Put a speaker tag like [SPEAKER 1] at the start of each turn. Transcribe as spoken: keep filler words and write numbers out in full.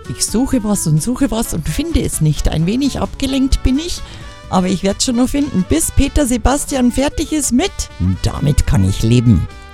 [SPEAKER 1] Ich suche was und suche was und finde es nicht. Ein wenig abgelenkt bin ich, aber ich werde es schon noch finden, bis Peter Sebastian fertig ist mit "Damit kann ich leben".